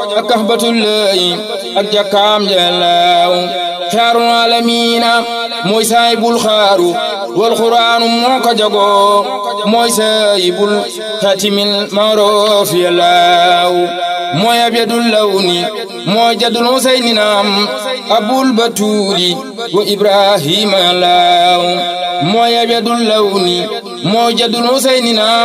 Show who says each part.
Speaker 1: ak kahbatullahi ak jakkaam jallaaw xaarul aalamiina mooy saahibul xaaru wal quraanu moo ko jagoo mooy saahibul xaatimil maaruuf yallaaw mooy abyadul lawni mooy jaddul husayni naam abul batuuli wa ibrahima yallaaw mooy abyadul lawni mooy jaddul husayni naam